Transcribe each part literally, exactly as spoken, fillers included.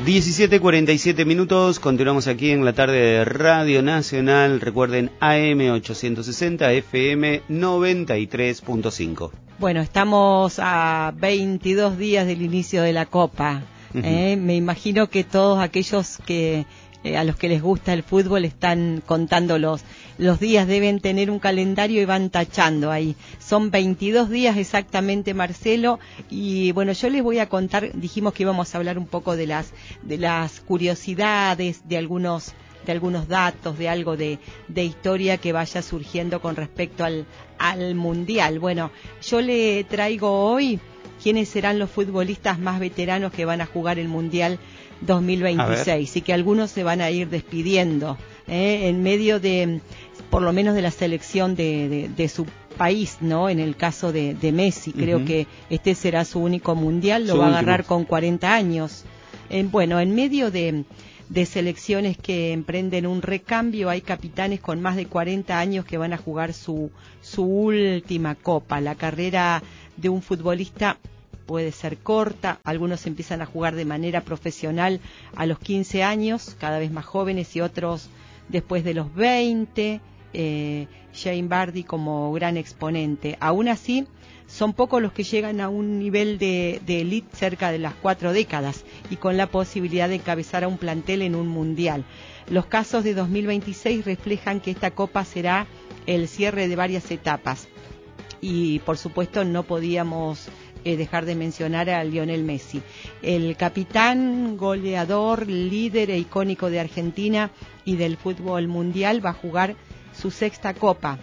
diecisiete cuarenta y siete minutos, continuamos aquí en la tarde de Radio Nacional. Recuerden, A M ochocientos sesenta, F M noventa y tres punto cinco. Bueno, estamos a veintidós días del inicio de la Copa. Uh-huh. ¿eh? Me imagino que todos aquellos que eh, a los que les gusta el fútbol están contando los, los días, deben tener un calendario y van tachando ahí. Son veintidós días exactamente, Marcelo, y bueno, yo les voy a contar, dijimos que íbamos a hablar un poco de las, de las curiosidades, de algunos de algunos datos, de algo de, de historia que vaya surgiendo con respecto al, al Mundial. Bueno, yo le traigo hoy quiénes serán los futbolistas más veteranos que van a jugar el Mundial dos mil veintiséis, y que algunos se van a ir despidiendo ¿eh? en medio de, por lo menos de la selección de, de, de su país, ¿no? En el caso de, de Messi, creo uh-huh. que este será su único Mundial, lo su va a agarrar último. Con cuarenta años. Eh, bueno, en medio de... de selecciones que emprenden un recambio, hay capitanes con más de cuarenta años que van a jugar su, su última Copa. La carrera de un futbolista puede ser corta, algunos empiezan a jugar de manera profesional a los quince años, cada vez más jóvenes, y otros después de los veinte, eh, Jamie Vardy como gran exponente. Aún así, son pocos los que llegan a un nivel de, de elite cerca de las cuatro décadas y con la posibilidad de encabezar a un plantel en un mundial. Los casos de dos mil veintiséis reflejan que esta Copa será el cierre de varias etapas. Y por supuesto no podíamos eh, dejar de mencionar a Lionel Messi, el capitán, goleador, líder e icónico de Argentina y del fútbol mundial. Va a jugar su sexta Copa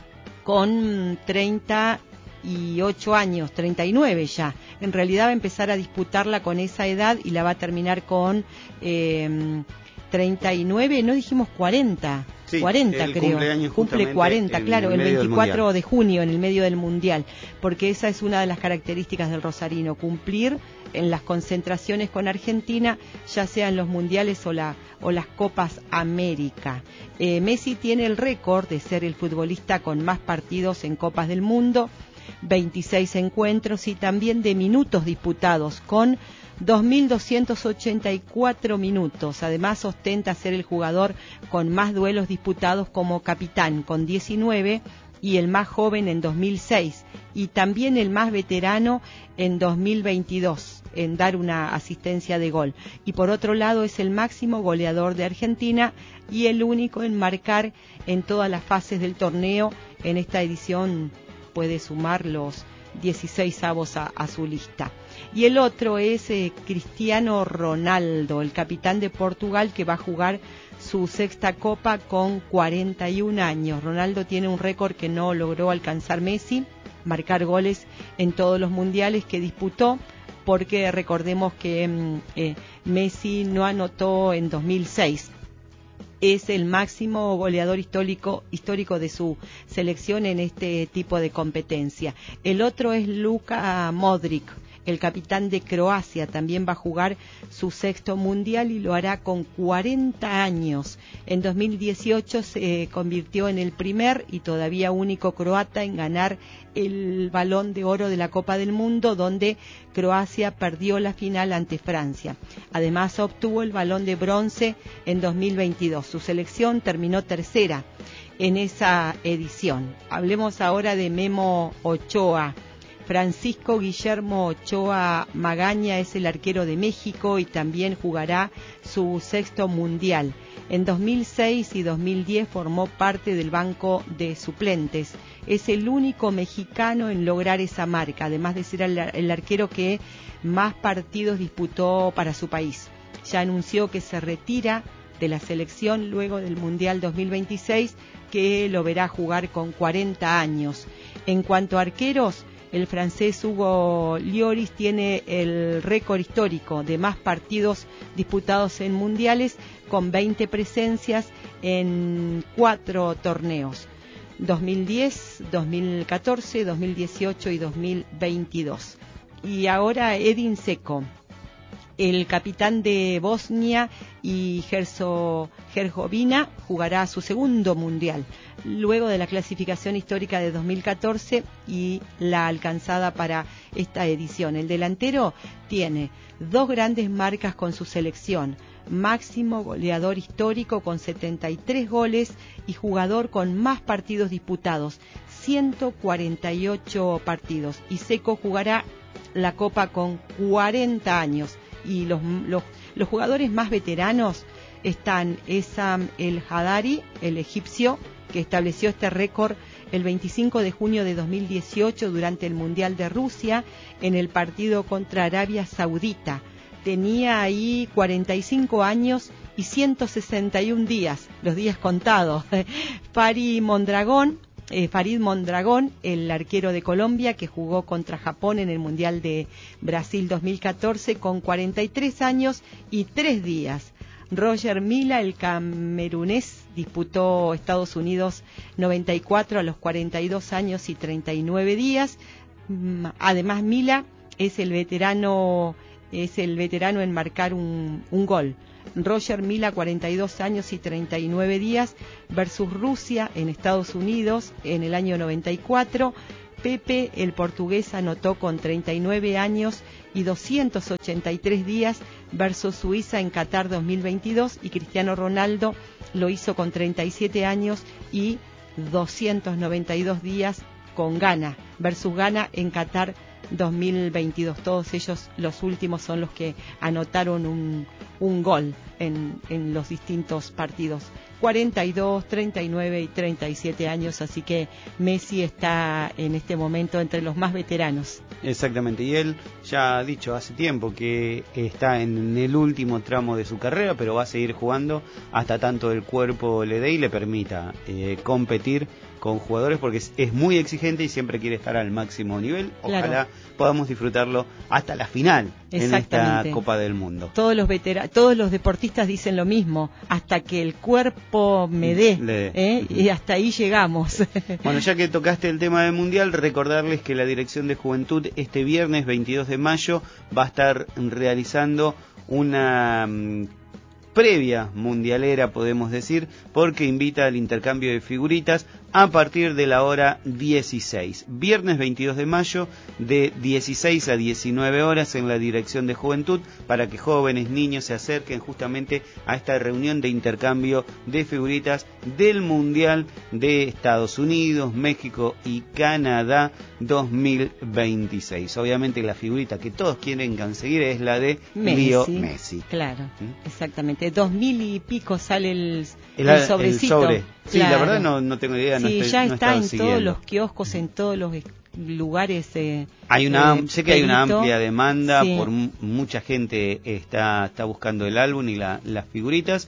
con treinta y ocho años, treinta y nueve ya. En realidad va a empezar a disputarla con esa edad y la va a terminar con eh, treinta y nueve, no dijimos cuarenta, sí, cuarenta creo, cumple cuarenta, en, claro, en el veinticuatro de junio, en el medio del Mundial, porque esa es una de las características del rosarino, cumplir en las concentraciones con Argentina, ya sea en los mundiales o, la, o las Copas América. Eh, Messi tiene el récord de ser el futbolista con más partidos en Copas del Mundo, veintiséis encuentros, y también de minutos disputados, con dos mil doscientos ochenta y cuatro minutos. Además, ostenta ser el jugador con más duelos disputados como capitán, con diecinueve, y el más joven en dos mil seis, y también el más veterano en dos mil veintidós, en dar una asistencia de gol. Y por otro lado, es el máximo goleador de Argentina y el único en marcar en todas las fases del torneo. En esta edición puede sumar los dieciséis avos a, a su lista. Y el otro es eh, Cristiano Ronaldo, el capitán de Portugal, que va a jugar su sexta Copa con cuarenta y un años. Ronaldo tiene un récord que no logró alcanzar Messi, marcar goles en todos los mundiales que disputó, porque recordemos que eh, Messi no anotó en dos mil seis. Es el máximo goleador histórico, histórico de su selección en este tipo de competencia. El otro es Luka Modric, el capitán de Croacia. También va a jugar su sexto mundial y lo hará con cuarenta años. En dos mil dieciocho se convirtió en el primer y todavía único croata en ganar el Balón de Oro de la Copa del Mundo, donde Croacia perdió la final ante Francia. Además, obtuvo el Balón de Bronce en dos mil veintidós. Su selección terminó tercera en esa edición. Hablemos ahora de Memo Ochoa. Francisco Guillermo Ochoa Magaña es el arquero de México y también jugará su sexto mundial. En dos mil seis y dos mil diez formó parte del banco de suplentes. Es el único mexicano en lograr esa marca, además de ser el, el arquero que más partidos disputó para su país. Ya anunció que se retira de la selección luego del Mundial dos mil veintiséis, que lo verá jugar con cuarenta años. En cuanto a arqueros, el francés Hugo Lloris tiene el récord histórico de más partidos disputados en mundiales, con veinte presencias en cuatro torneos: dos mil diez, dos mil catorce, dos mil dieciocho y dos mil veintidós. Y ahora Edin Dzeko, El capitán de Bosnia y Herzegovina jugará su segundo mundial, luego de la clasificación histórica de dos mil catorce y la alcanzada para esta edición. El delantero tiene dos grandes marcas con su selección: máximo goleador histórico con setenta y tres goles y jugador con más partidos disputados, ciento cuarenta y ocho partidos. Y Dzeko jugará la Copa con cuarenta años. Y los, los, los jugadores más veteranos están Essam El Hadari, el egipcio, que estableció este récord el veinticinco de junio de dos mil dieciocho durante el Mundial de Rusia en el partido contra Arabia Saudita. Tenía ahí cuarenta y cinco años y ciento sesenta y un días, los días contados. Farid Mondragón, Eh, Farid Mondragón, el arquero de Colombia que jugó contra Japón en el Mundial de Brasil dos mil catorce con cuarenta y tres años y tres días. Roger Mila, el camerunés, disputó Estados Unidos noventa y cuatro a los cuarenta y dos años y treinta y nueve días. Además, Mila es el veterano es el veterano en marcar un, un gol. Roger Mila, cuarenta y dos años y treinta y nueve días, versus Rusia en Estados Unidos en el año noventa y cuatro. Pepe, el portugués, anotó con treinta y nueve años y doscientos ochenta y tres días versus Suiza en Qatar dos mil veintidós, y Cristiano Ronaldo lo hizo con treinta y siete años y doscientos noventa y dos días con Ghana versus Ghana en Qatar dos mil veintidós. Todos ellos, los últimos, son los que anotaron un, un gol en, en los distintos partidos. cuarenta y dos, treinta y nueve y treinta y siete años, así que Messi está en este momento entre los más veteranos. Exactamente, y él ya ha dicho hace tiempo que está en el último tramo de su carrera, pero va a seguir jugando hasta tanto el cuerpo le dé y le permita eh, competir con jugadores, porque es, es muy exigente y siempre quiere estar al máximo nivel. Ojalá claro. podamos disfrutarlo hasta la final en esta Copa del Mundo. Todos los veteranos, todos los deportistas dicen lo mismo: hasta que el cuerpo me dé, dé. ¿eh? Y hasta ahí llegamos. Bueno, ya que tocaste el tema del Mundial, recordarles que la Dirección de Juventud este viernes veintidós de mayo va a estar realizando una um, previa mundialera, podemos decir, porque invita al intercambio de figuritas a partir de la hora dieciséis. Viernes veintidós de mayo, de dieciséis a diecinueve horas, en la Dirección de Juventud, para que jóvenes, niños se acerquen justamente a esta reunión de intercambio de figuritas del Mundial de Estados Unidos, México y Canadá dos mil veintiséis. Obviamente la figurita que todos quieren conseguir es la de Messi, Leo Messi. Claro, ¿Mm? exactamente. Dos mil y pico sale el, el, el sobrecito. El sobre. Sí, claro. La verdad no, no tengo idea. Sí, no estoy, ya no está en siguiendo. Todos los kioscos, en todos los lugares. Eh, hay una, eh, sé que hay una amplia demanda, sí. por m- mucha gente está está buscando el álbum y la, las figuritas,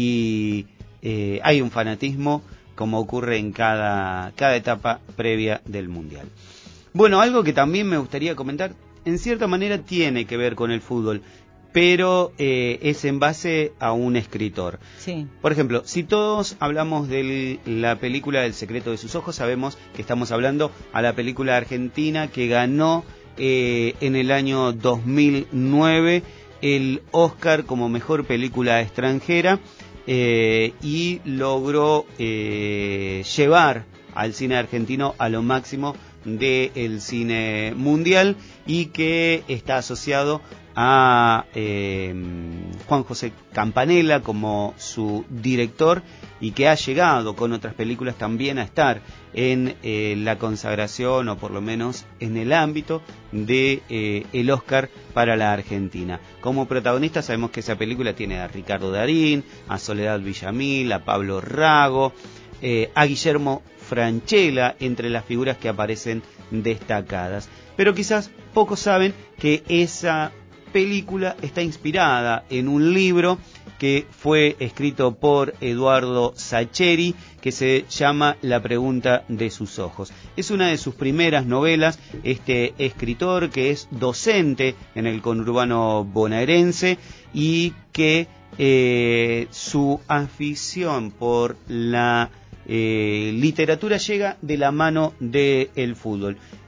y eh, hay un fanatismo, como ocurre en cada cada etapa previa del Mundial. Bueno, algo que también me gustaría comentar, en cierta manera tiene que ver con el fútbol, pero eh, es en base a un escritor. Sí. Por ejemplo, si todos hablamos de la película El secreto de sus ojos, sabemos que estamos hablando a la película argentina que ganó eh, en el año dos mil nueve el Oscar como mejor película extranjera, eh, y logró eh, llevar al cine argentino a lo máximo del cine mundial, y que está asociado a eh, Juan José Campanella como su director, y que ha llegado con otras películas también a estar en eh, la consagración, o por lo menos en el ámbito de eh, el Oscar para la Argentina. Como protagonista sabemos que esa película tiene a Ricardo Darín, a Soledad Villamil, a Pablo Rago, eh, a Guillermo Francella, entre las figuras que aparecen destacadas. Pero quizás pocos saben que esa película está inspirada en un libro que fue escrito por Eduardo Sacheri, que se llama La pregunta de sus ojos. Es una de sus primeras novelas. Este escritor, que es docente en el conurbano bonaerense, y que eh, su afición por la Eh, literatura llega de la mano del fútbol.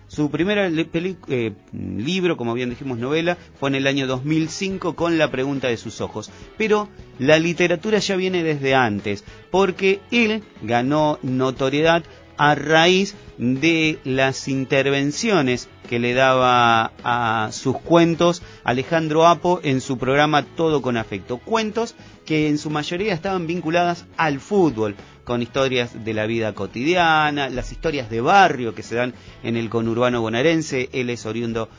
Su primer eh, libro, como bien dijimos, novela, fue en el año dos mil cinco con La pregunta de sus ojos. Pero la literatura ya viene desde antes, porque él ganó notoriedad a raíz de las intervenciones que le daba a sus cuentos Alejandro Apo en su programa Todo con Afecto. Cuentos que en su mayoría estaban vinculadas al fútbol, con historias de la vida cotidiana, las historias de barrio que se dan en el conurbano bonaerense. Él es oriundo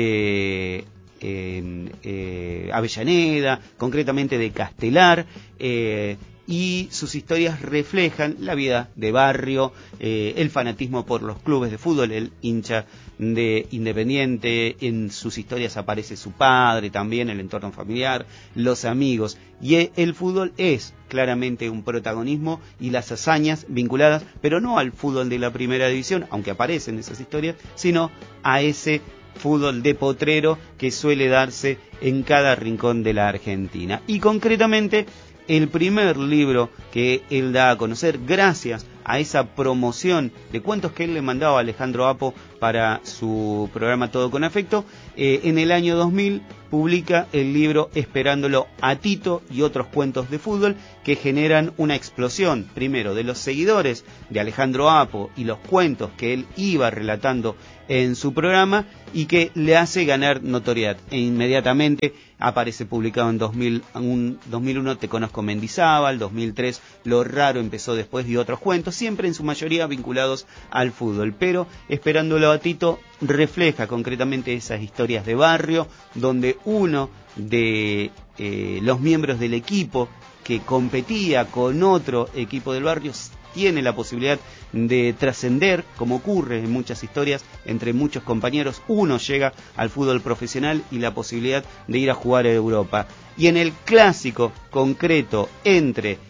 de eh, eh, Avellaneda, concretamente de Castelar, eh, y sus historias reflejan la vida de barrio, eh, el fanatismo por los clubes de fútbol, el hincha de Independiente. En sus historias aparece su padre también, el entorno familiar, los amigos, y el fútbol es claramente un protagonismo y las hazañas vinculadas, pero no al fútbol de la primera división, aunque aparecen esas historias, sino a ese fútbol de potrero que suele darse en cada rincón de la Argentina. Y concretamente, el primer libro que él da a conocer, gracias a esa promoción de cuentos que él le mandaba a Alejandro Apo para su programa Todo con Afecto, eh, en el año dos mil publica el libro Esperándolo a Tito y otros cuentos de fútbol, que generan una explosión, primero, de los seguidores de Alejandro Apo y los cuentos que él iba relatando en su programa, y que le hace ganar notoriedad. E inmediatamente aparece publicado en dos mil uno Te conozco Mendizábal, dos mil tres Lo raro empezó después, y otros cuentos, siempre en su mayoría vinculados al fútbol. Pero Esperándolo a Tito refleja concretamente esas historias de barrio, donde uno de eh, los miembros del equipo que competía con otro equipo del barrio tiene la posibilidad de trascender, como ocurre en muchas historias, entre muchos compañeros. Uno llega al fútbol profesional y la posibilidad de ir a jugar a Europa. Y en el clásico concreto entre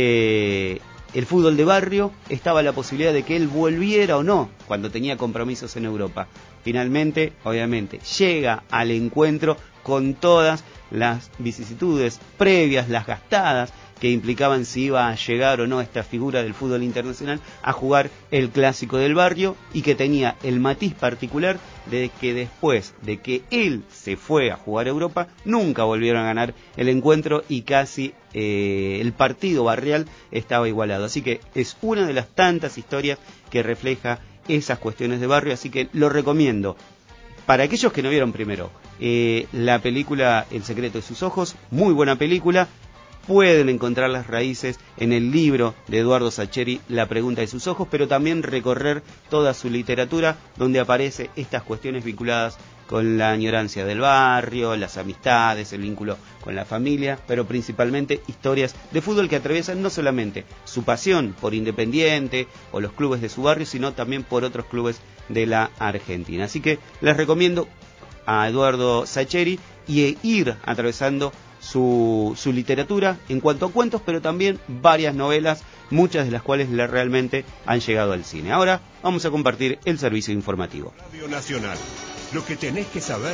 eh, el fútbol de barrio estaba la posibilidad de que él volviera o no cuando tenía compromisos en Europa. Finalmente, obviamente, llega al encuentro con todas las vicisitudes previas, las gastadas que implicaban si iba a llegar o no esta figura del fútbol internacional a jugar el clásico del barrio, y que tenía el matiz particular de que después de que él se fue a jugar a Europa, nunca volvieron a ganar el encuentro, y casi eh, el partido barrial estaba igualado. Así que es una de las tantas historias que refleja esas cuestiones de barrio, así que lo recomiendo. Para aquellos que no vieron primero eh, la película El secreto de sus ojos, muy buena película. Pueden encontrar las raíces en el libro de Eduardo Sacheri, La pregunta de sus ojos, pero también recorrer toda su literatura, donde aparecen estas cuestiones vinculadas con la añorancia del barrio, las amistades, el vínculo con la familia, pero principalmente historias de fútbol que atraviesan no solamente su pasión por Independiente o los clubes de su barrio, sino también por otros clubes de la Argentina. Así que les recomiendo a Eduardo Sacheri y ir atravesando Su, su literatura en cuanto a cuentos, pero también varias novelas, muchas de las cuales realmente han llegado al cine. Ahora vamos a compartir el servicio informativo. Radio Nacional, lo que tenés que saber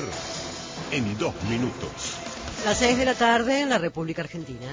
en dos minutos. Las seis de la tarde en la República Argentina.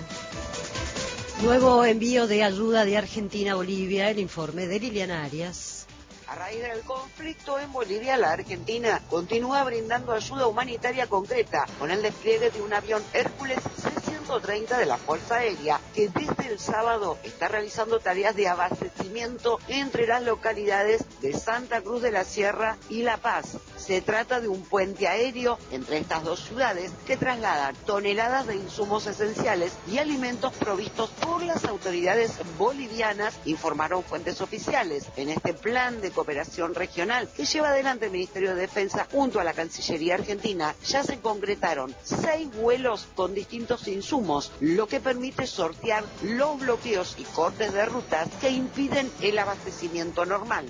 Nuevo envío de ayuda de Argentina a Bolivia, el informe de Liliana Arias. A raíz del conflicto en Bolivia, la Argentina continúa brindando ayuda humanitaria concreta con el despliegue de un avión Hércules C ciento treinta de la Fuerza Aérea, que desde el sábado está realizando tareas de abastecimiento entre las localidades de Santa Cruz de la Sierra y La Paz. Se trata de un puente aéreo entre estas dos ciudades que traslada toneladas de insumos esenciales y alimentos provistos por las autoridades bolivianas, informaron fuentes oficiales. En este plan de cooperación regional que lleva adelante el Ministerio de Defensa junto a la Cancillería Argentina, ya se concretaron seis vuelos con distintos insumos, lo que permite sortear los bloqueos y cortes de rutas que impiden el abastecimiento normal.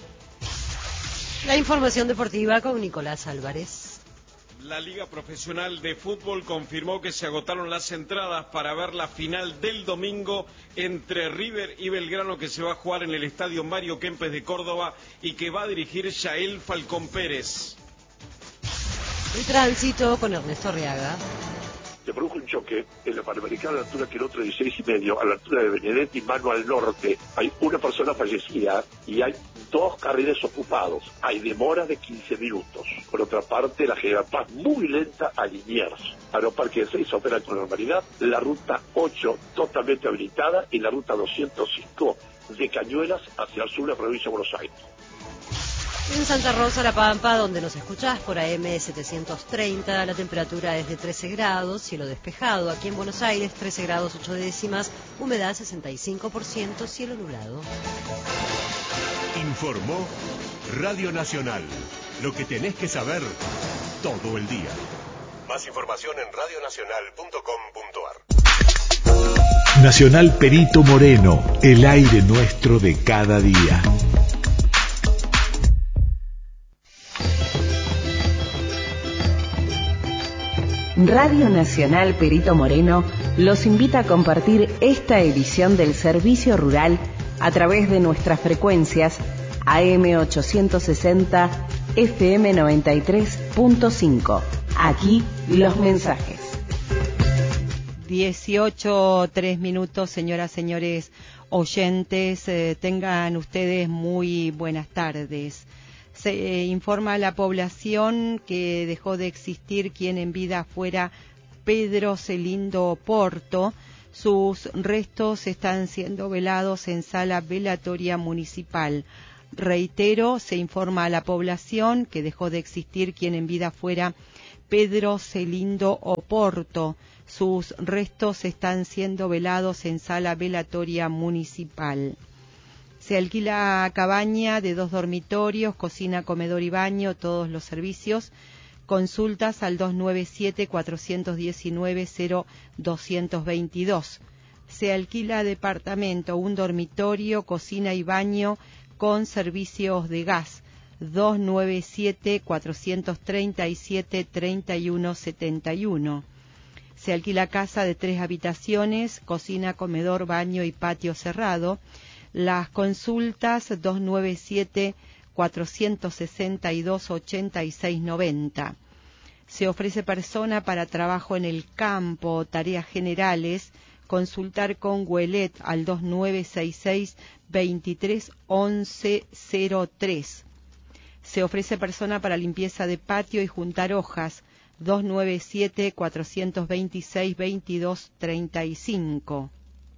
La información deportiva con Nicolás Álvarez. La Liga Profesional de Fútbol confirmó que se agotaron las entradas para ver la final del domingo entre River y Belgrano, que se va a jugar en el Estadio Mario Kempes de Córdoba y que va a dirigir Yael Falcón Pérez. El tránsito con Ernesto Arriaga. se produjo un choque en la Panamericana a la altura kilómetro dieciséis y medio, a la altura de Benedetti, mano al norte. Hay una persona fallecida y hay dos carriles ocupados. Hay demora de quince minutos. Por otra parte, la General Paz muy lenta a Liniers. Aeroparque seis opera con normalidad. La ruta ocho totalmente habilitada y la ruta doscientos cinco de Cañuelas hacia el sur de la provincia de Buenos Aires. En Santa Rosa, La Pampa, donde nos escuchás por A M setecientos treinta, la temperatura es de trece grados, cielo despejado. Aquí en Buenos Aires, trece grados ocho décimas, humedad sesenta y cinco por ciento, cielo nublado. Informó Radio Nacional. Lo que tenés que saber todo el día. Más información en radio nacional punto com punto ar. Nacional Perito Moreno, el aire nuestro de cada día. Radio Nacional Perito Moreno los invita a compartir esta edición del Servicio Rural a través de nuestras frecuencias A M ochocientos sesenta, F M noventa y tres punto cinco. Aquí los mensajes. dieciocho, tres minutos, señoras, señores oyentes, eh, tengan ustedes muy buenas tardes. Se eh, informa a la población que dejó de existir quien en vida fuera Pedro Celindo Porto. Sus restos están siendo velados en sala velatoria municipal. Reitero, se informa a la población que dejó de existir quien en vida fuera Pedro Celindo Oporto. Sus restos están siendo velados en sala velatoria municipal. Se alquila cabaña de dos dormitorios, cocina, comedor y baño, todos los servicios. Consultas al dos nueve siete, cuatro uno nueve, cero dos dos dos. Se alquila departamento, un dormitorio, cocina y baño con servicios de gas. dos nueve siete, cuatro tres siete, tres uno siete uno. Se alquila casa de tres habitaciones, cocina, comedor, baño y patio cerrado. Las consultas dos nueve siete, cuatro seis dos, ocho seis nueve cero. Se ofrece persona para trabajo en el campo, tareas generales. Consultar con Güelet al dos nueve seis seis, veintitrés once cero tres. Se ofrece persona para limpieza de patio y juntar hojas. dos nueve siete, cuatro dos seis, veintidós treinta y cinco.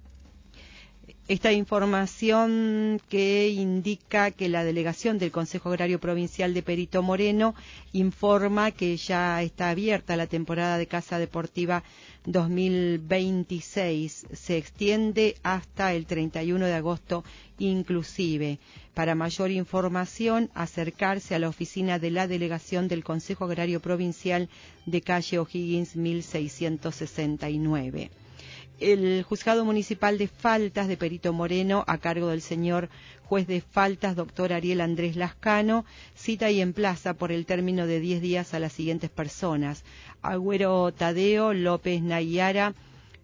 Esta información que indica que la delegación del Consejo Agrario Provincial de Perito Moreno informa que ya está abierta la temporada de caza deportiva dos mil veintiséis. Se extiende hasta el treinta y uno de agosto inclusive. Para mayor información, acercarse a la oficina de la delegación del Consejo Agrario Provincial de calle O'Higgins mil seiscientos sesenta y nueve. El Juzgado Municipal de Faltas de Perito Moreno, a cargo del señor juez de faltas, doctor Ariel Andrés Lascano, cita y emplaza por el término de diez días a las siguientes personas: Agüero Tadeo, López Nayara,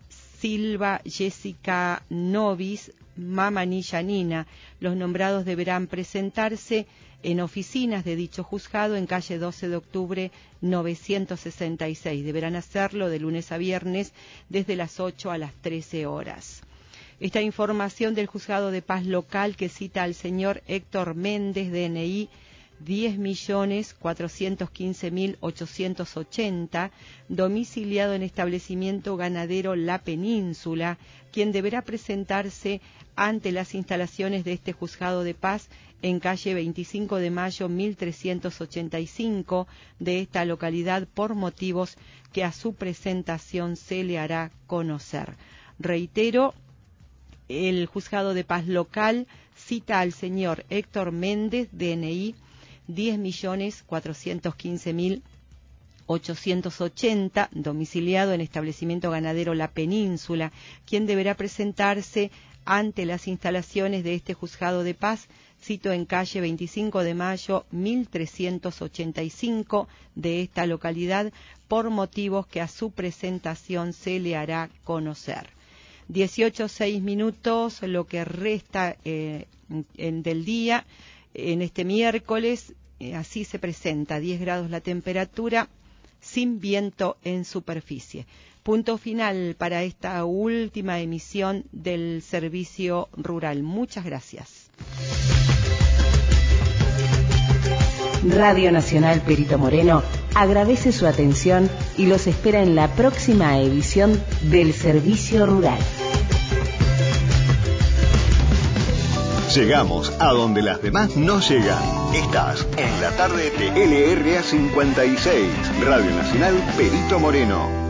Silva Jessica Novis, Mamani Yanina. Los nombrados deberán presentarse en oficinas de dicho juzgado en calle doce de octubre novecientos sesenta y seis. Deberán hacerlo de lunes a viernes desde las ocho a las trece horas. Esta información del Juzgado de Paz Local que cita al señor Héctor Méndez, D N I diez millones cuatrocientos quince mil ochocientos ochenta, domiciliado en establecimiento ganadero La Península, quien deberá presentarse ante las instalaciones de este Juzgado de Paz en calle veinticinco de mayo mil trescientos ochenta y cinco de esta localidad por motivos que a su presentación se le hará conocer. Reitero, el Juzgado de Paz Local cita al señor Héctor Méndez, D N I diez millones cuatrocientos quince mil ochocientos ochenta, domiciliado en establecimiento ganadero La Península, quien deberá presentarse ante las instalaciones de este Juzgado de Paz, cito en calle veinticinco de mayo mil trescientos ochenta y cinco de esta localidad, por motivos que a su presentación se le hará conocer. dieciocho seis minutos, lo que resta eh, en, del día, en este miércoles, eh, así se presenta: diez grados la temperatura, sin viento en superficie. Punto final para esta última emisión del Servicio Rural. Muchas gracias. Radio Nacional Perito Moreno agradece su atención y los espera en la próxima edición del Servicio Rural. Llegamos a donde las demás no llegan. Estás en la tarde de L R A cincuenta y seis, Radio Nacional Perito Moreno.